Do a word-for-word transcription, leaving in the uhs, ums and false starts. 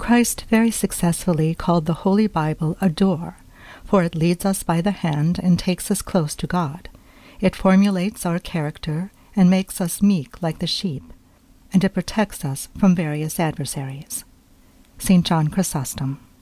Christ very successfully called the Holy Bible a door, for it leads us by the hand and takes us close to God. It formulates our character and makes us meek like the sheep, and it protects us from various adversaries. Saint John Chrysostom.